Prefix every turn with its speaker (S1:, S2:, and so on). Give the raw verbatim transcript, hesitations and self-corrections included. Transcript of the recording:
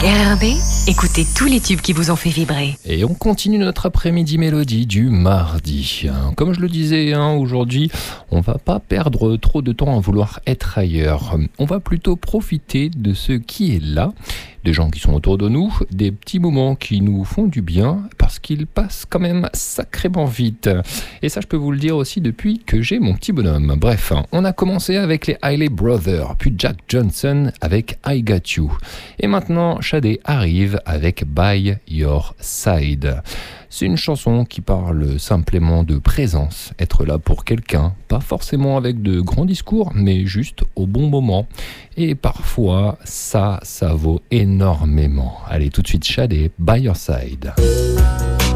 S1: R R B, écoutez tous les tubes qui vous ont fait vibrer.
S2: Et on continue notre après-midi mélodie du mardi. Comme je le disais, hein, aujourd'hui, on va pas perdre trop de temps à vouloir être ailleurs. On va plutôt profiter de ce qui est là, des gens qui sont autour de nous, des petits moments qui nous font du bien, parce qu'ils passent quand même sacrément vite. Et ça, je peux vous le dire aussi depuis que j'ai mon petit bonhomme. Bref, on a commencé avec les Hailey Brothers, puis Jack Johnson avec I Got You. Et maintenant, Sade arrive avec By Your Side. C'est une chanson qui parle simplement de présence, être là pour quelqu'un, pas forcément avec de grands discours, mais juste au bon moment. Et parfois, ça, ça vaut énormément. Allez, tout de suite, Sade, By Your Side.